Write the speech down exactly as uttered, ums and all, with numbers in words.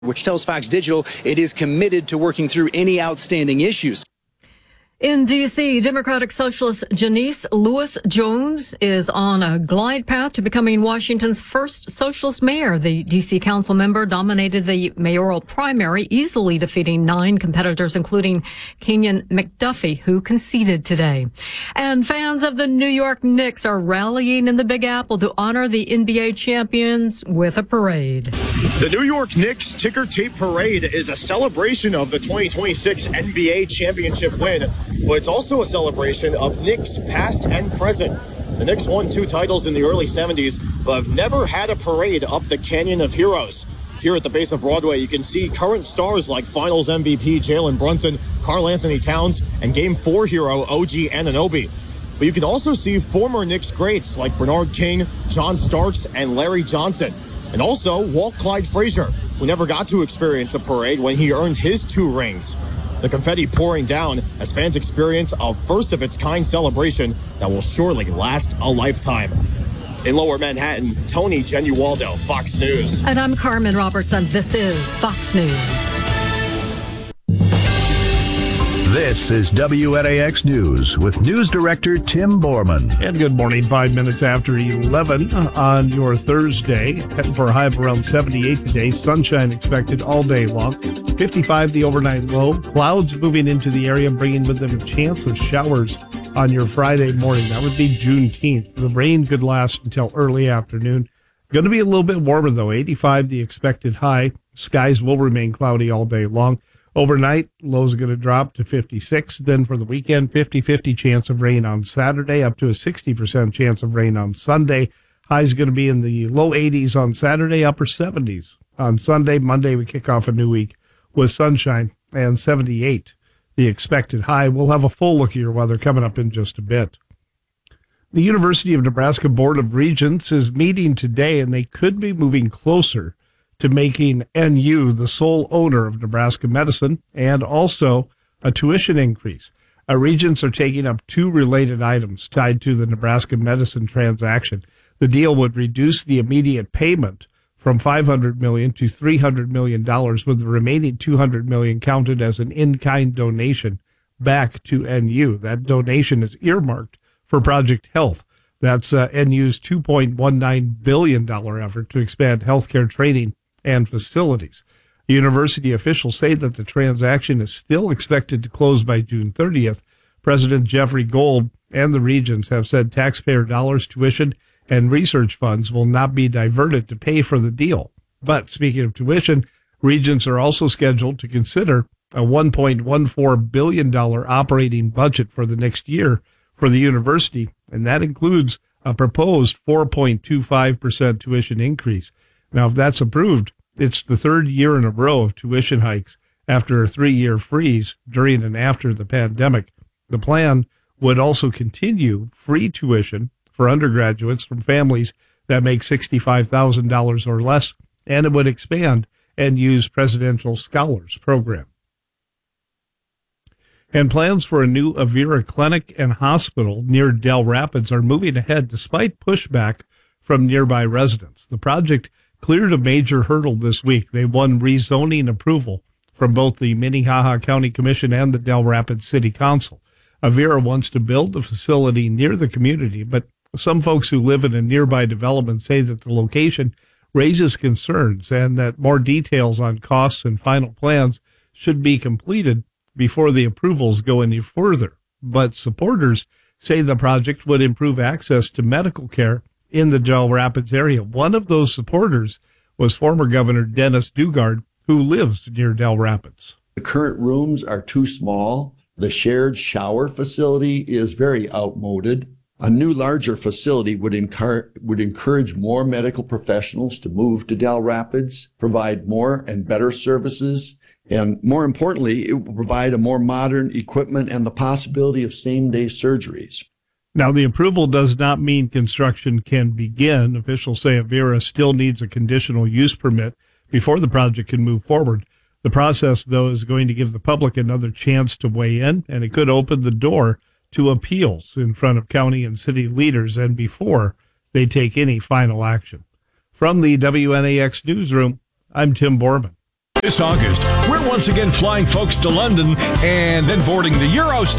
which tells Fox Digital it is committed to working through any outstanding issues. In D C, Democratic Socialist Janice Lewis Jones is on a glide path to becoming Washington's first socialist mayor. The D C council member dominated the mayoral primary, easily defeating nine competitors, including Kenyon McDuffie, who conceded today. And fans of the New York Knicks are rallying in the Big Apple to honor the N B A champions with a parade. The New York Knicks Ticker Tape Parade is a celebration of the twenty twenty-six N B A championship win. But it's also a celebration of Knicks past and present. The Knicks won two titles in the early seventies, but have never had a parade up the Canyon of Heroes. Here at the base of Broadway, you can see current stars like Finals M V P Jalen Brunson, Karl Anthony Towns, and Game four hero O G Anunoby. But you can also see former Knicks greats like Bernard King, John Starks, and Larry Johnson. And also Walt Clyde Frazier, who never got to experience a parade when he earned his two rings. The confetti pouring down as fans experience a first-of-its-kind celebration that will surely last a lifetime. In Lower Manhattan, Tony Genualdo, Fox News. And I'm Carmen Roberts, and this is Fox News. This is W N A X News with News Director Tim Borman. And good morning, five minutes after eleven on your Thursday. Heading for a high of around seventy-eight today. Sunshine expected all day long. fifty-five the overnight low. Clouds moving into the area, bringing with them a chance of showers on your Friday morning. That would be Juneteenth. The rain could last until early afternoon. Going to be a little bit warmer, though. eighty-five the expected high. Skies will remain cloudy all day long. Overnight, lows are going to drop to fifty-six. Then for the weekend, fifty-fifty chance of rain on Saturday, up to a sixty percent chance of rain on Sunday. High's going to be in the low eighties on Saturday, upper seventies on Sunday. Monday, we kick off a new week with sunshine and seventy-eight, the expected high. We'll have a full look at your weather coming up in just a bit. The University of Nebraska Board of Regents is meeting today, and they could be moving closer to making N U the sole owner of Nebraska Medicine and also a tuition increase. Our regents are taking up two related items tied to the Nebraska Medicine transaction. The deal would reduce the immediate payment from five hundred million dollars to three hundred million dollars, with the remaining two hundred million dollars counted as an in-kind donation back to N U. That donation is earmarked for Project Health. That's uh, N U's two point one nine billion dollars effort to expand healthcare training and facilities. University officials say that the transaction is still expected to close by June thirtieth. President Jeffrey Gold and the regents have said taxpayer dollars, tuition, and research funds will not be diverted to pay for the deal. But speaking of tuition, regents are also scheduled to consider a one point one four billion dollars operating budget for the next year for the university, and that includes a proposed four point two five percent tuition increase. Now, if that's approved, it's the third year in a row of tuition hikes after a three-year freeze during and after the pandemic. The plan would also continue free tuition for undergraduates from families that make sixty-five thousand dollars or less, and it would expand and use Presidential Scholars Program. And plans for a new Avera clinic and hospital near Dell Rapids are moving ahead despite pushback from nearby residents. The project cleared a major hurdle this week. They won rezoning approval from both the Minnehaha County Commission and the Dell Rapids City Council. Avera wants to build the facility near the community, but some folks who live in a nearby development say that the location raises concerns and that more details on costs and final plans should be completed before the approvals go any further. But supporters say the project would improve access to medical care in the Dell Rapids area. One of those supporters was former Governor Dennis Dugard, who lives near Dell Rapids. The current rooms are too small. The shared shower facility is very outmoded. A new, larger facility would, encourage, would encourage more medical professionals to move to Dell Rapids, provide more and better services, and more importantly, it will provide a more modern equipment and the possibility of same-day surgeries. Now, the approval does not mean construction can begin. Officials say Avera still needs a conditional use permit before the project can move forward. The process, though, is going to give the public another chance to weigh in, and it could open the door to appeals in front of county and city leaders and before they take any final action. From the W N A X newsroom, I'm Tim Borman. This August, we're once again flying folks to London and then boarding the Eurostar